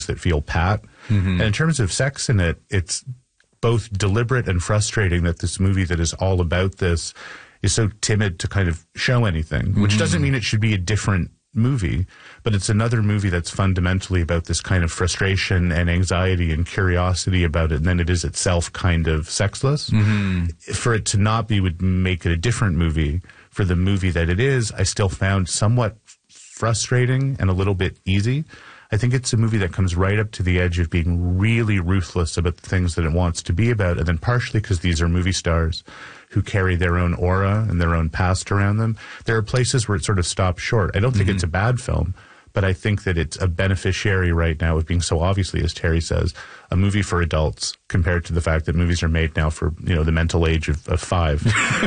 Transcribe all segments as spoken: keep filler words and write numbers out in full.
that feel pat. Mm-hmm. And in terms of sex in it, it's both deliberate and frustrating that this movie that is all about this is so timid to kind of show anything, which mm-hmm. doesn't mean it should be a different movie, but it's another movie that's fundamentally about this kind of frustration and anxiety and curiosity about it, and then it is itself kind of sexless. Mm-hmm. For it to not be would make it a different movie. For the movie that it is, I still found somewhat frustrating and a little bit easy. I think it's a movie that comes right up to the edge of being really ruthless about the things that it wants to be about, and then partially because these are movie stars who carry their own aura and their own past around them, there are places where it sort of stops short. I don't think mm-hmm. it's a bad film, but I think that it's a beneficiary right now of being so obviously, as Terry says, a movie for adults compared to the fact that movies are made now for, you know, the mental age of, of five.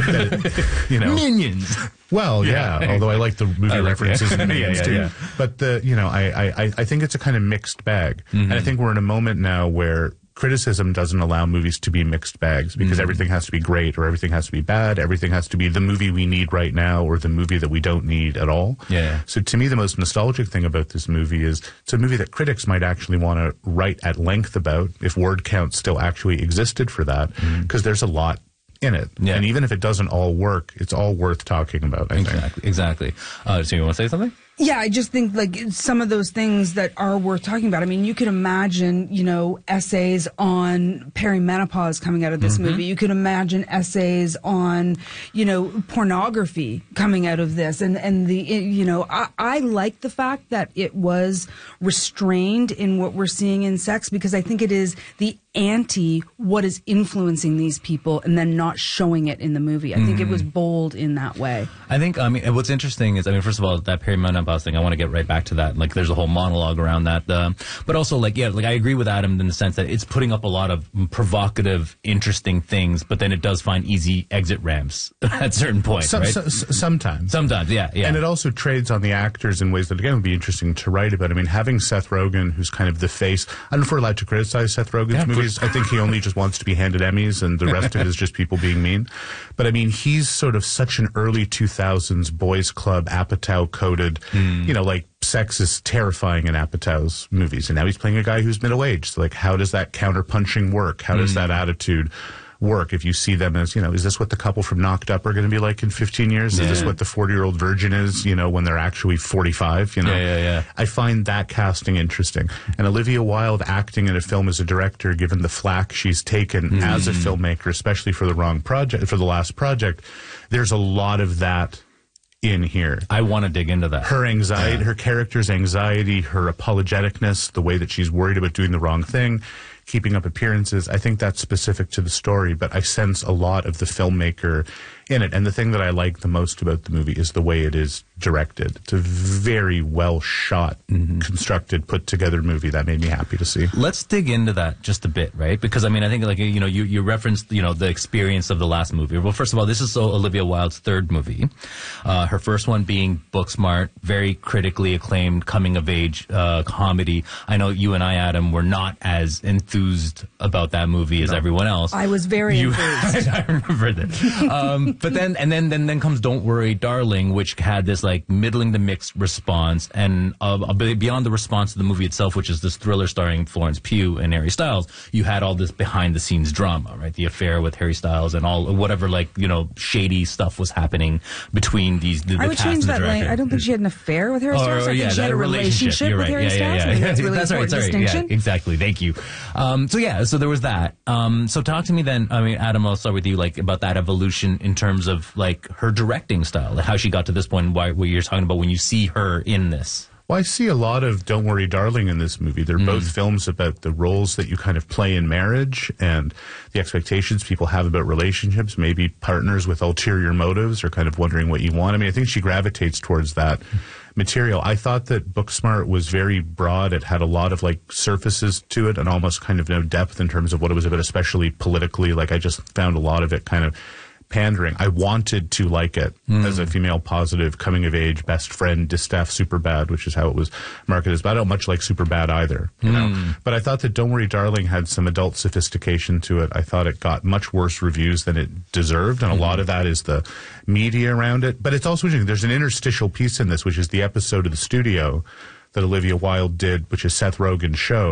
that, you know, Minions. Well, yeah, yeah, although I like the movie like references and Minions yeah, yeah, too. Yeah. But the, you know, I, I, I think it's a kind of mixed bag. Mm-hmm. And I think we're in a moment now where criticism doesn't allow movies to be mixed bags because mm-hmm. everything has to be great or everything has to be bad. Everything has to be the movie we need right now or the movie that we don't need at all. Yeah. So to me, the most nostalgic thing about this movie is it's a movie that critics might actually want to write at length about if word count still actually existed for that, because mm-hmm. there's a lot in it. Yeah. And even if it doesn't all work, it's all worth talking about, I exactly, think. Exactly. Uh, so you want to say something? Yeah, I just think like some of those things that are worth talking about. I mean, you could imagine, you know, essays on perimenopause coming out of this mm-hmm. movie. You could imagine essays on, you know, pornography coming out of this. And, and the, you know, I, I like the fact that it was restrained in what we're seeing in sex because I think it is the anti what is influencing these people and then not showing it in the movie. I mm-hmm. think it was bold in that way. I think, I mean, what's interesting is, I mean, first of all, that perimenopause thing, I want to get right back to that. Like, there's a whole monologue around that. Uh, but also, like, yeah, like, I agree with Adam in the sense that it's putting up a lot of provocative, interesting things, but then it does find easy exit ramps at certain points, Some, right? So, sometimes. Sometimes, yeah, yeah. And it also trades on the actors in ways that, again, would be interesting to write about. I mean, having Seth Rogen, who's kind of the face, I don't know if we're allowed to criticize Seth Rogen's yeah, movies. I think he only just wants to be handed Emmys, and the rest of it is just people being mean. But I mean, he's sort of such an early two thousands boys club Apatow coded, mm. you know, like sex is terrifying in Apatow's movies. And now he's playing a guy who's middle aged. So like, how does that counterpunching work? How does mm. that attitude work if you see them as, you know, is this what the couple from Knocked Up are going to be like in fifteen years? Yeah. Is this what the forty-year-old virgin is, you know, when they're actually forty-five, you know? Yeah, yeah, yeah. I find that casting interesting. And Olivia Wilde acting in a film as a director, given the flack she's taken mm. as a filmmaker, especially for the wrong project, for the last project, there's a lot of that in here. I want to dig into that. Her anxiety, yeah. her character's anxiety, her apologeticness, the way that she's worried about doing the wrong thing, keeping up appearances. I think that's specific to the story, but I sense a lot of the filmmaker in it. And the thing that I like the most about the movie is the way it is directed. It's a very well shot, mm-hmm. constructed, put together movie that made me happy to see. Let's dig into that just a bit, right? Because I mean, I think like, you know, you, you referenced, you know, the experience of the last movie. Well, first of all, this is so Olivia Wilde's third movie. Uh, her first one being Booksmart, very critically acclaimed coming of age, uh, comedy. I know you and I, Adam, were not as enthused about that movie as no. everyone else. I was very you, enthused. I remember that. Um, but then, and then, then, then comes Don't Worry, Darling, which had this like middling to mixed response, and uh, beyond the response to the movie itself, which is this thriller starring Florence Pugh and Harry Styles, you had all this behind the scenes drama, right? The affair with Harry Styles and all whatever like you know shady stuff was happening between these. The, the I would cast change and the that. Director. Like, I don't think she had an affair with Harry Styles. Or, I think yeah, she had a relationship, relationship with right. Harry yeah, Styles. Yeah, yeah, I think that's really that's important right, sorry. distinction. Yeah, exactly. Thank you. Um, so yeah, so there was that. Um, so talk to me then. I mean, Adam, I'll start with you. Like about that evolution in terms of like her directing style, like how she got to this point. Why what you're talking about when you see her in this. Well, I see a lot of Don't Worry, Darling in this movie. They're mm. both films about the roles that you kind of play in marriage and the expectations people have about relationships, maybe partners with ulterior motives or kind of wondering what you want. I mean, I think she gravitates towards that material. I thought that Booksmart was very broad. It had a lot of like surfaces to it and almost kind of no depth in terms of what it was about, especially politically. Like I just found a lot of it kind of pandering. I wanted to like it mm. as a female positive, coming of age, best friend, distaff Superbad, which is how it was marketed as. But I don't much like Superbad either, you mm. know. But I thought that Don't Worry, Darling had some adult sophistication to it. I thought it got much worse reviews than it deserved, and mm. a lot of that is the media around it. But it's also interesting. There's an interstitial piece in this, which is the episode of The Studio that Olivia Wilde did, which is Seth Rogen's show.